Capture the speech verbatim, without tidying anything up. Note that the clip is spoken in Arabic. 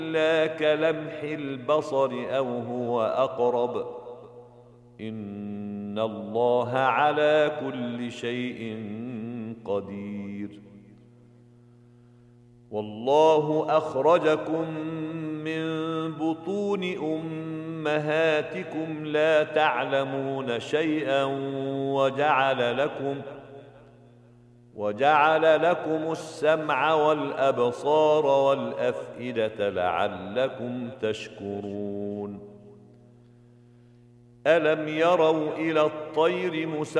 إلا كلمح البصر أو هو أقرب إن الله على كل شيء قدير. والله أخرجكم من بطون أمهاتكم لا تعلمون شيئا وجعل لكم وجعل لكم السمع والأبصار والأفئدة لعلكم تشكرون. ألم يروا إلى الطير مسخرات